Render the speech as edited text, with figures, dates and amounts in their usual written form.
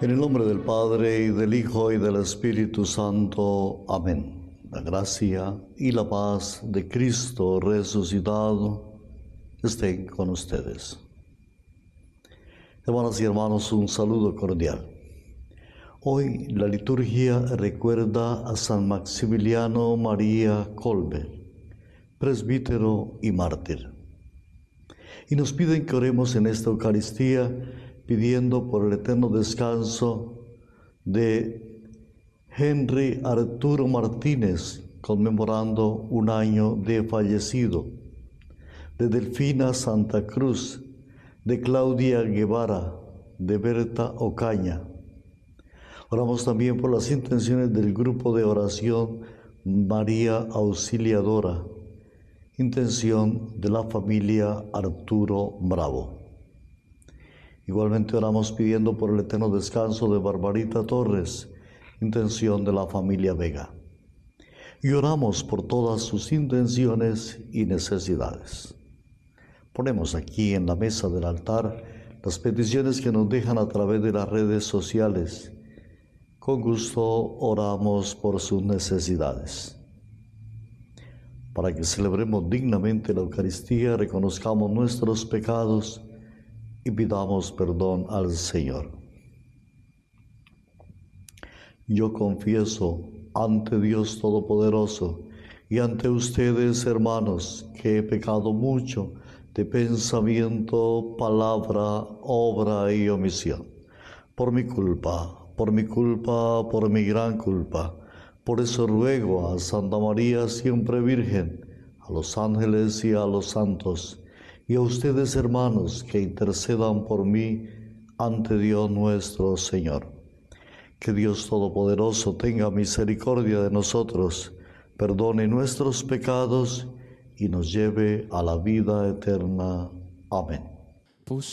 En el nombre del Padre, y del Hijo, y del Espíritu Santo. Amén. La gracia y la paz de Cristo resucitado estén con ustedes. Hermanas y hermanos, un saludo cordial. Hoy la liturgia recuerda a San Maximiliano María Kolbe, presbítero y mártir. Y nos piden que oremos en esta Eucaristía pidiendo por el eterno descanso de Henry Arturo Martínez, conmemorando un año de fallecido, de Delfina Santa Cruz, de Claudia Guevara, de Berta Ocaña. Oramos también por las intenciones del grupo de oración María Auxiliadora, intención de la familia Arturo Bravo. Igualmente oramos pidiendo por el eterno descanso de Barbarita Torres, intención de la familia Vega. Y oramos por todas sus intenciones y necesidades. Ponemos aquí en la mesa del altar las peticiones que nos dejan a través de las redes sociales. Con gusto oramos por sus necesidades. Para que celebremos dignamente la Eucaristía, reconozcamos nuestros pecados y pidamos perdón al Señor. Yo confieso ante Dios Todopoderoso y ante ustedes, hermanos, que he pecado mucho de pensamiento, palabra, obra y omisión. Por mi culpa, por mi gran culpa. Por eso ruego a Santa María, siempre Virgen, a los ángeles y a los santos, y a ustedes, hermanos, que intercedan por mí ante Dios nuestro Señor. Que Dios Todopoderoso tenga misericordia de nosotros, perdone nuestros pecados y nos lleve a la vida eterna. Amén.